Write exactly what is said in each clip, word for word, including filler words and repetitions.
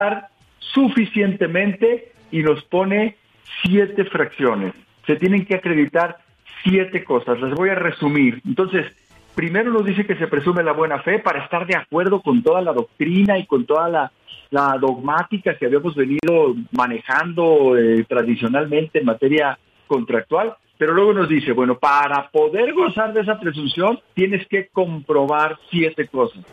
suficientemente y nos pone siete fracciones. Se tienen que acreditar siete cosas. Las voy a resumir. Entonces, primero nos dice que se presume la buena fe para estar de acuerdo con toda la doctrina y con toda la, la dogmática que habíamos venido manejando eh, tradicionalmente en materia contractual. Pero luego nos dice, bueno, para poder gozar de esa presunción tienes que comprobar siete cosas.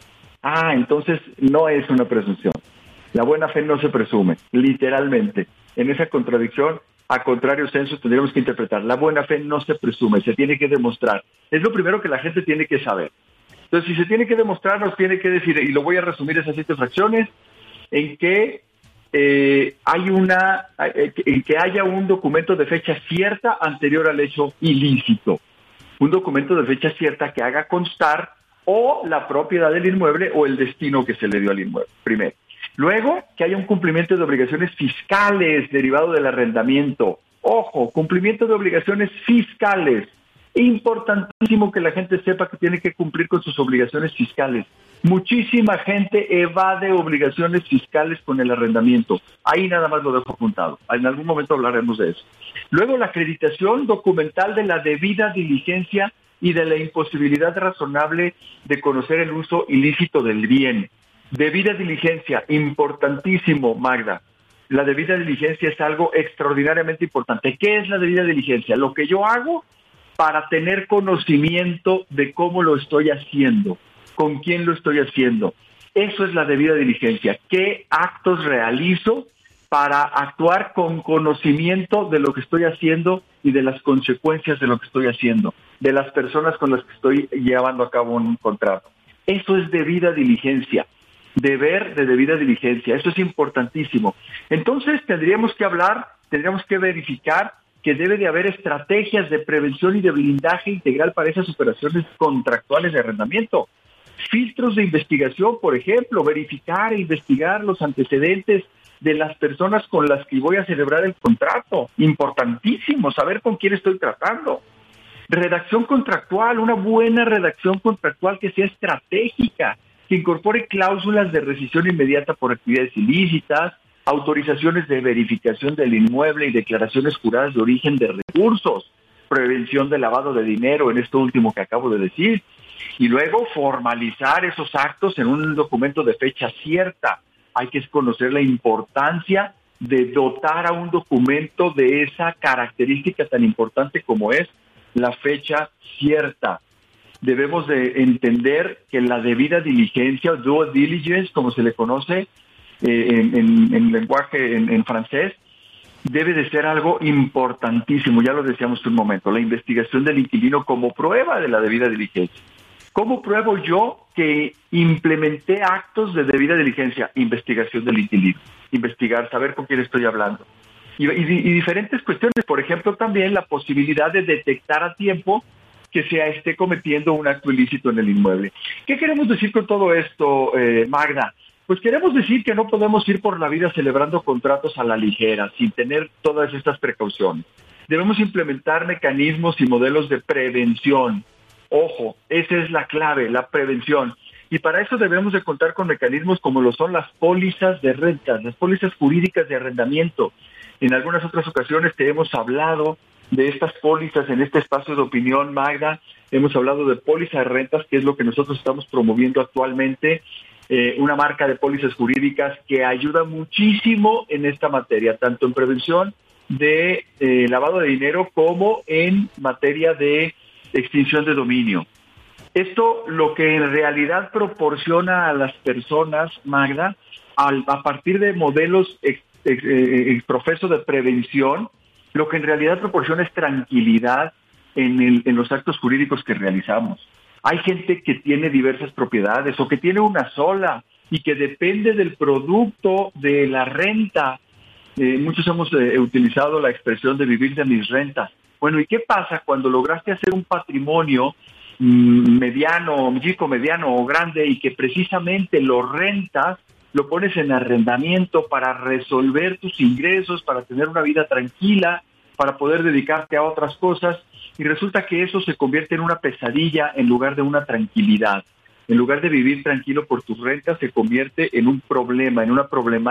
Ah, entonces no es una presunción. La buena fe no se presume, literalmente. En esa contradicción, a contrario sensu, tendríamos que interpretar. La buena fe no se presume, se tiene que demostrar. Es lo primero que la gente tiene que saber. Entonces, si se tiene que demostrar, nos tiene que decir, y lo voy a resumir esas siete fracciones, en que eh, hay una, en que haya un documento de fecha cierta anterior al hecho ilícito. Un documento de fecha cierta que haga constar o la propiedad del inmueble o el destino que se le dio al inmueble, primero. Luego, que haya un cumplimiento de obligaciones fiscales derivado del arrendamiento. Ojo, cumplimiento de obligaciones fiscales. Importantísimo que la gente sepa que tiene que cumplir con sus obligaciones fiscales. Muchísima gente evade obligaciones fiscales con el arrendamiento. Ahí nada más lo dejo apuntado. En algún momento hablaremos de eso. Luego, la acreditación documental de la debida diligencia y de la imposibilidad razonable de conocer el uso ilícito del bien. Debida diligencia, importantísimo, Magda. La debida diligencia es algo extraordinariamente importante. ¿Qué es la debida diligencia? Lo que yo hago para tener conocimiento de cómo lo estoy haciendo, con quién lo estoy haciendo. Eso es la debida diligencia. ¿Qué actos realizo para actuar con conocimiento de lo que estoy haciendo y de las consecuencias de lo que estoy haciendo, de las personas con las que estoy llevando a cabo un contrato? Eso es debida diligencia. Deber de debida diligencia, eso es importantísimo. Entonces tendríamos que hablar, tendríamos que verificar que debe de haber estrategias de prevención y de blindaje integral para esas operaciones contractuales de arrendamiento. Filtros de investigación, por ejemplo, verificar e investigar los antecedentes de las personas con las que voy a celebrar el contrato. Importantísimo, saber con quién estoy tratando. Redacción contractual, una buena redacción contractual que sea estratégica, que incorpore cláusulas de rescisión inmediata por actividades ilícitas, autorizaciones de verificación del inmueble y declaraciones juradas de origen de recursos, prevención de lavado de dinero, en esto último que acabo de decir, y luego formalizar esos actos en un documento de fecha cierta. Hay que conocer la importancia de dotar a un documento de esa característica tan importante como es la fecha cierta. Debemos de entender que la debida diligencia, o due diligence, como se le conoce eh, en, en, en lenguaje en, en francés, debe de ser algo importantísimo. Ya lo decíamos hace un momento, la investigación del inquilino como prueba de la debida diligencia. ¿Cómo pruebo yo que implementé actos de debida diligencia? Investigación del inquilino. Investigar, saber con quién estoy hablando. Y, y, y diferentes cuestiones, por ejemplo, también la posibilidad de detectar a tiempo que se esté cometiendo un acto ilícito en el inmueble. ¿Qué queremos decir con todo esto, eh, Magda? Pues queremos decir que no podemos ir por la vida celebrando contratos a la ligera, sin tener todas estas precauciones. Debemos implementar mecanismos y modelos de prevención. Ojo, esa es la clave, la prevención. Y para eso debemos de contar con mecanismos como lo son las pólizas de rentas, las pólizas jurídicas de arrendamiento. En algunas otras ocasiones te hemos hablado de estas pólizas en este espacio de opinión, Magda. Hemos hablado de póliza de rentas, que es lo que nosotros estamos promoviendo actualmente, eh, una marca de pólizas jurídicas que ayuda muchísimo en esta materia, tanto en prevención de eh, lavado de dinero como en materia de extinción de dominio. Esto lo que en realidad proporciona a las personas, Magda, al, a partir de modelos ex, ex, ex, profeso de prevención, lo que en realidad proporciona es tranquilidad en, el, en los actos jurídicos que realizamos. Hay gente que tiene diversas propiedades o que tiene una sola y que depende del producto de la renta. Eh, muchos hemos eh, utilizado la expresión de vivir de mis rentas. Bueno, ¿y qué pasa cuando lograste hacer un patrimonio mmm, mediano, chico, mediano o grande y que precisamente lo rentas, lo pones en arrendamiento para resolver tus ingresos, para tener una vida tranquila, para poder dedicarte a otras cosas, y resulta que eso se convierte en una pesadilla en lugar de una tranquilidad? En lugar de vivir tranquilo por tus rentas, se convierte en un problema, en una problemática